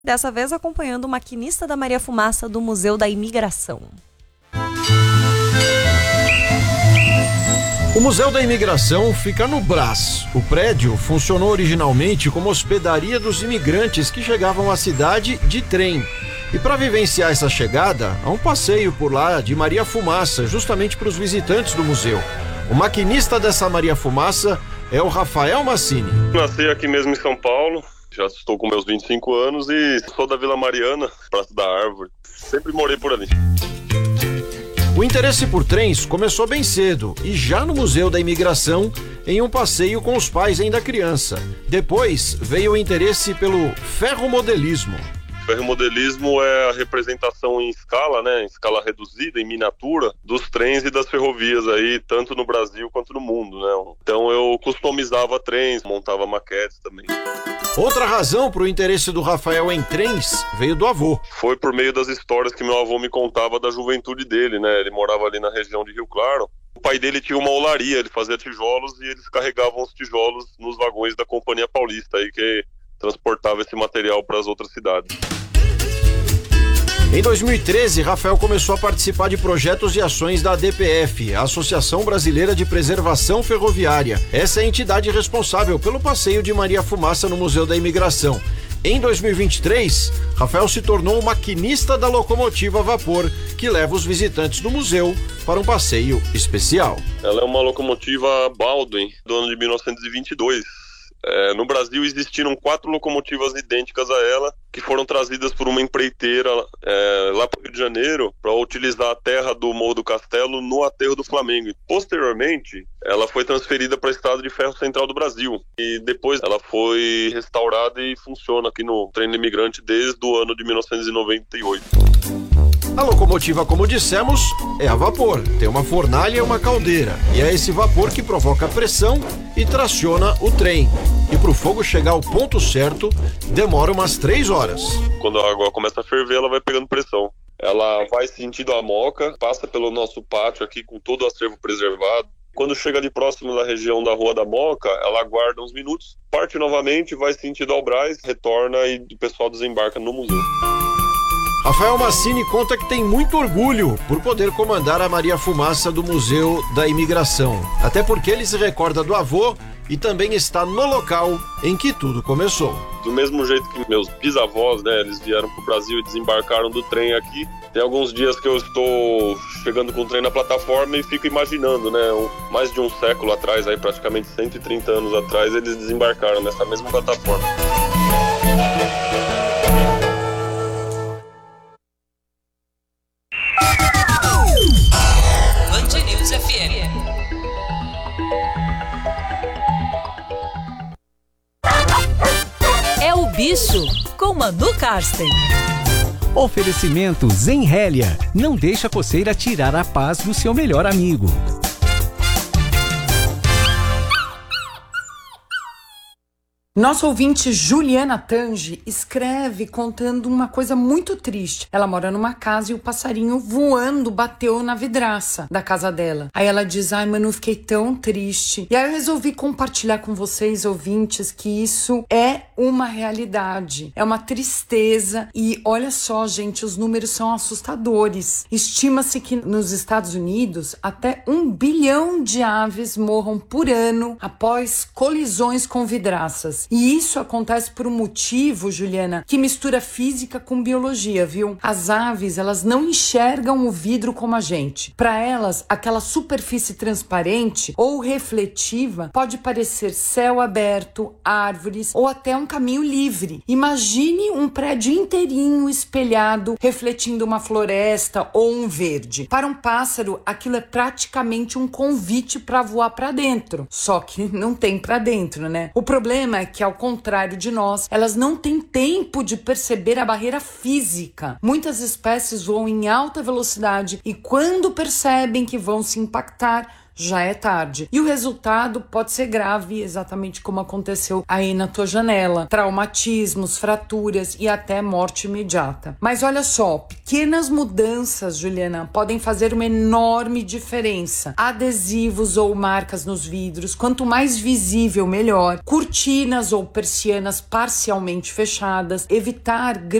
dessa vez acompanhando o maquinista da Maria Fumaça do Museu da Imigração. O Museu da Imigração fica no Brás. O prédio funcionou originalmente como hospedaria dos imigrantes que chegavam à cidade de trem. E para vivenciar essa chegada, há um passeio por lá de Maria Fumaça, justamente para os visitantes do museu. O maquinista dessa Maria Fumaça é o Rafael Massini. Nasci aqui mesmo em São Paulo, já estou com meus 25 anos e sou da Vila Mariana, Praça da Árvore. Sempre morei por ali. O interesse por trens começou bem cedo e já no Museu da Imigração, em um passeio com os pais ainda criança. Depois veio o interesse pelo ferromodelismo. Ferromodelismo é a representação em escala, né, em escala reduzida, em miniatura, dos trens e das ferrovias aí, tanto no Brasil quanto no mundo, né. Então eu customizava trens, montava maquetes também. Outra razão para o interesse do Rafael em trens veio do avô. Foi por meio das histórias que meu avô me contava da juventude dele, né, ele morava ali na região de Rio Claro. O pai dele tinha uma olaria, ele fazia tijolos e eles carregavam os tijolos nos vagões da Companhia Paulista, aí que transportava esse material para as outras cidades. Em 2013, Rafael começou a participar de projetos e ações da ADPF, a Associação Brasileira de Preservação Ferroviária. Essa é a entidade responsável pelo passeio de Maria Fumaça no Museu da Imigração. Em 2023, Rafael se tornou o maquinista da locomotiva a vapor, que leva os visitantes do museu para um passeio especial. Ela é uma locomotiva Baldwin, do ano de 1922. No Brasil existiram 4 locomotivas idênticas a ela, que foram trazidas por uma empreiteira lá para o Rio de Janeiro para utilizar a terra do Morro do Castelo no aterro do Flamengo. E, posteriormente, ela foi transferida para a Estrada de Ferro Central do Brasil. E depois ela foi restaurada e funciona aqui no Trem do Imigrante desde o ano de 1998. A locomotiva, como dissemos, é a vapor. Tem uma fornalha e uma caldeira. E é esse vapor que provoca pressão e traciona o trem. E para o fogo chegar ao ponto certo, demora umas 3 horas. Quando a água começa a ferver, ela vai pegando pressão. Ela vai sentido a Moca, passa pelo nosso pátio aqui com todo o acervo preservado. Quando chega ali próximo da região da Rua da Moca, ela aguarda uns minutos, parte novamente, vai sentido ao Brás, retorna e o pessoal desembarca no museu. Rafael Massini conta que tem muito orgulho por poder comandar a Maria Fumaça do Museu da Imigração. Até porque ele se recorda do avô e também está no local em que tudo começou. Do mesmo jeito que meus bisavós, né, eles vieram para o Brasil e desembarcaram do trem aqui. Tem alguns dias que eu estou chegando com o trem na plataforma e fico imaginando, né, mais de um século atrás, aí praticamente 130 anos atrás, eles desembarcaram nessa mesma plataforma. É o Bicho, com Manu Karsten. Oferecimento Zenrélia. Não deixa a coceira tirar a paz do seu melhor amigo. Nossa ouvinte Juliana Tange escreve contando uma coisa muito triste. Ela mora numa casa e o passarinho voando bateu na vidraça da casa dela. Aí ela diz, ai mano, eu fiquei tão triste. E aí eu resolvi compartilhar com vocês, ouvintes, que isso é uma realidade. É uma tristeza e olha só, gente, os números são assustadores. Estima-se que nos Estados Unidos até 1 bilhão de aves morram por ano após colisões com vidraças. E isso acontece por um motivo, Juliana, que mistura física com biologia, viu? As aves, elas não enxergam o vidro como a gente. Para elas, aquela superfície transparente ou refletiva pode parecer céu aberto, árvores ou até um caminho livre. Imagine um prédio inteirinho espelhado, refletindo uma floresta ou um verde. Para um pássaro, aquilo é praticamente um convite para voar para dentro. Só que não tem para dentro, né? O problema é que, ao contrário de nós, elas não têm tempo de perceber a barreira física. Muitas espécies voam em alta velocidade e quando percebem que vão se impactar, já é tarde. E o resultado pode ser grave, exatamente como aconteceu aí na tua janela. Traumatismos, fraturas e até morte imediata. Mas olha só, pequenas mudanças, Juliana, podem fazer uma enorme diferença. Adesivos ou marcas nos vidros, quanto mais visível, melhor. Cortinas ou persianas parcialmente fechadas, evitar